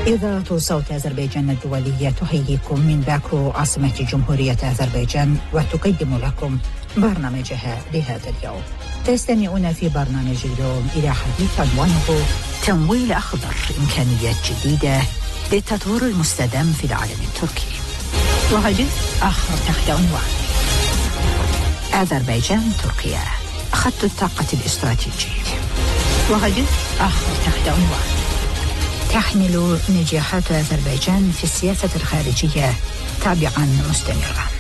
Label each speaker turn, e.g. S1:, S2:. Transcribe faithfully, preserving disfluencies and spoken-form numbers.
S1: إذاعة صوت أذربيجان الدولية تحييكم من باكو عاصمة جمهورية أذربيجان وتقدم لكم برنامجها لهذا اليوم. تستمعون في برنامج اليوم إلى حديث عنوانه تمويل أخضر، إمكانيات جديدة للتطوير المستدام في العالم التركي. وحديث آخر تحت عنوان أذربيجان تركيا خط الطاقة الاستراتيجي. وحديث آخر تحت عنوان تحمل نجاحات أذربيجان في السياسة الخارجية تابعا مستمرة.